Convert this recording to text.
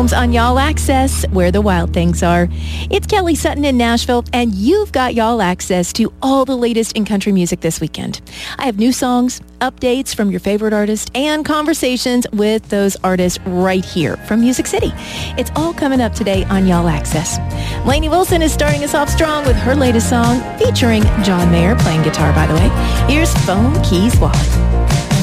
On Y'all Access, where the wild things are. It's Kelly Sutton in Nashville, and you've got Y'all Access to all the latest in country music this weekend. I have new songs, updates from your favorite artist, and conversations with those artists right here from Music City. It's all coming up today on Y'all Access. Lainey Wilson is starting us off strong with her latest song, featuring John Mayer playing guitar, by the way. Here's Phone Keys Wallet.